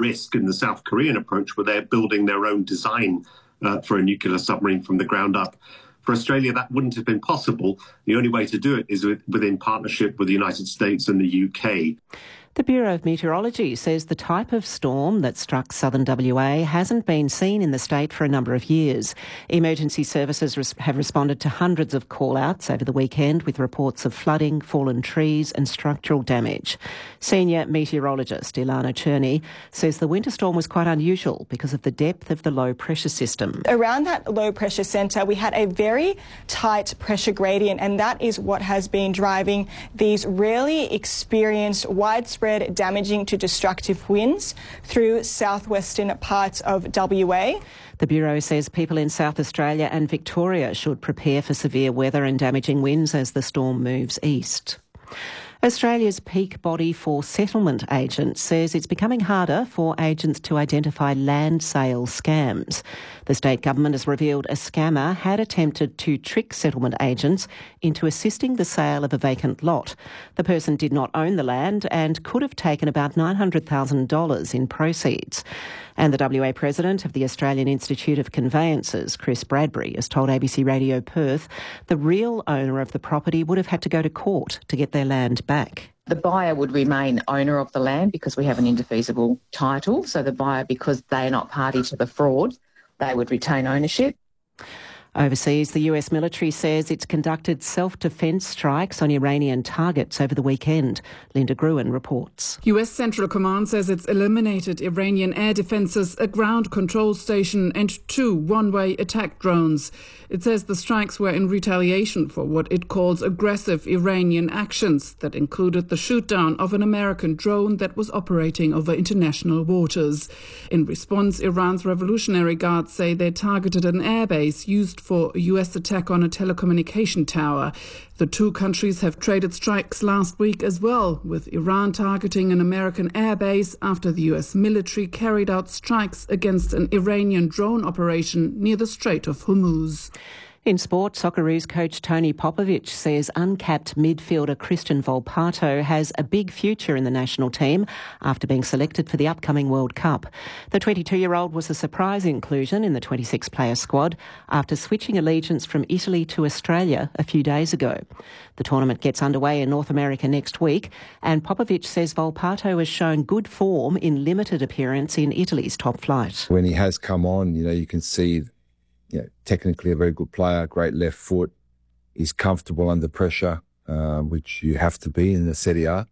risk in the South Korean approach, where they're building their own design for a nuclear submarine from the ground up. For Australia, that wouldn't have been possible. The only way to do it is within partnership with the United States and the UK. The Bureau of Meteorology says the type of storm that struck southern WA hasn't been seen in the state for a number of years. Emergency services have responded to hundreds of call-outs over the weekend with reports of flooding, fallen trees and structural damage. Senior meteorologist Ilana Cherney says the winter storm was quite unusual because of the depth of the low pressure system. Around that low pressure centre, we had a very tight pressure gradient, and that is what has been driving these rarely experienced widespread damaging to destructive winds through southwestern parts of WA. The Bureau says people in South Australia and Victoria should prepare for severe weather and damaging winds as the storm moves east. Australia's peak body for settlement agents says it's becoming harder for agents to identify land sale scams. The state government has revealed a scammer had attempted to trick settlement agents into assisting the sale of a vacant lot. The person did not own the land and could have taken about $900,000 in proceeds. And the WA president of the Australian Institute of Conveyancers, Chris Bradbury, has told ABC Radio Perth the real owner of the property would have had to go to court to get their land back. The buyer would remain owner of the land because we have an indefeasible title. So the buyer, because they are not party to the fraud, they would retain ownership. Overseas, the US military says it's conducted self-defence strikes on Iranian targets over the weekend. Linda Gruen reports. US Central Command says it's eliminated Iranian air defences, a ground control station and 2 one-way attack drones. It says the strikes were in retaliation for what it calls aggressive Iranian actions that included the shoot-down of an American drone that was operating over international waters. In response, Iran's Revolutionary Guards say they targeted an airbase used for a US attack on a telecommunication tower. The two countries have traded strikes last week as well, with Iran targeting an American airbase after the US military carried out strikes against an Iranian drone operation near the Strait of Hormuz. In sport, Socceroos coach Tony Popovic says uncapped midfielder Christian Volpato has a big future in the national team after being selected for the upcoming World Cup. The 22-year-old was a surprise inclusion in the 26-player squad after switching allegiance from Italy to Australia a few days ago. The tournament gets underway in North America next week, and Popovic says Volpato has shown good form in limited appearance in Italy's top flight. When he has come on, you can see technically a very good player, great left foot. He's comfortable under pressure, which you have to be in the Serie A.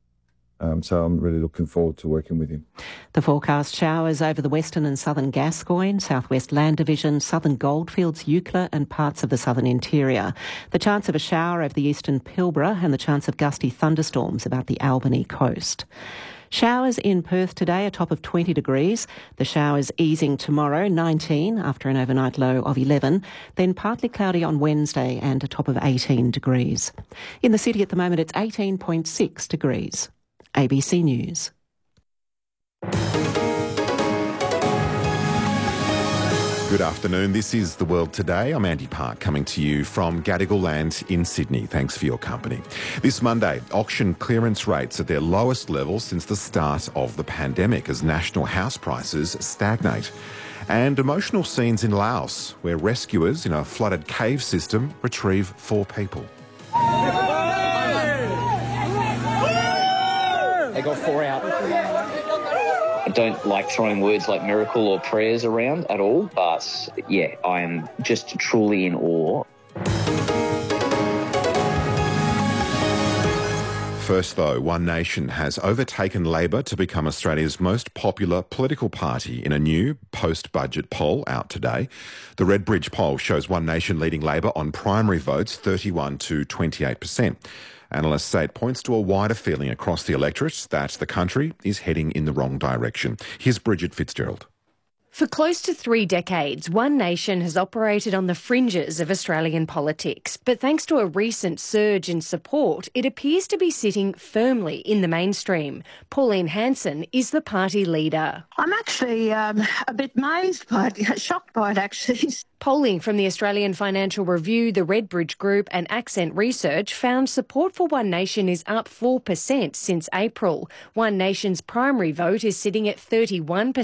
So I'm really looking forward to working with him. The forecast: showers over the western and southern Gascoyne, southwest Land Division, southern Goldfields, Eucla and parts of the southern interior. The chance of a shower over the eastern Pilbara and the chance of gusty thunderstorms about the Albany coast. Showers in Perth today, a top of 20 degrees. The showers easing tomorrow, 19 after an overnight low of 11. Then partly cloudy on Wednesday and a top of 18 degrees. In the city at the moment, it's 18.6 degrees. ABC News. Good afternoon. This is The World Today. I'm Andy Park, coming to you from Gadigal Land in Sydney. Thanks for your company. This Monday, auction clearance rates at their lowest level since the start of the pandemic as national house prices stagnate. And emotional scenes in Laos, where rescuers in a flooded cave system retrieve 4 people. They got 4 out. I don't like throwing words like miracle or prayers around at all, but yeah, I am just truly in awe. First though, One Nation has overtaken Labor to become Australia's most popular political party in a new post-budget poll out today. The Redbridge poll shows One Nation leading Labor on primary votes 31 to 28%. Analysts say it points to a wider feeling across the electorate that the country is heading in the wrong direction. Here's Bridget Fitzgerald. For close to 3 decades, One Nation has operated on the fringes of Australian politics, but thanks to a recent surge in support, it appears to be sitting firmly in the mainstream. Pauline Hanson is the party leader. I'm actually a bit shocked by it, actually. Polling from the Australian Financial Review, the Redbridge Group and Accent Research found support for One Nation is up 4% since April. One Nation's primary vote is sitting at 31%.